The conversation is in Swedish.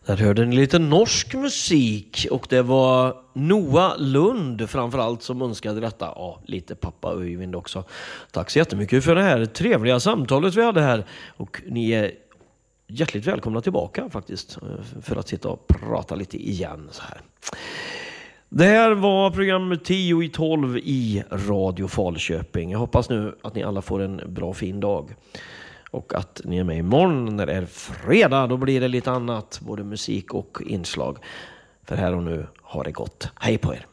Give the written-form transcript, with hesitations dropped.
Där hörde ni lite norsk musik och det var Noah Lund framförallt som önskade detta. Ja, lite pappa Öyvind också. Tack så jättemycket för det här trevliga samtalet vi hade här. Och ni är hjärtligt välkomna tillbaka faktiskt för att sitta och prata lite igen så här. Det här var program 10 i 12 i Radio Falköping. Jag hoppas nu att ni alla får en bra fin dag. Och att ni är med imorgon när det är fredag. Då blir det lite annat, både musik och inslag. För här och nu, ha det gott. Hej på er!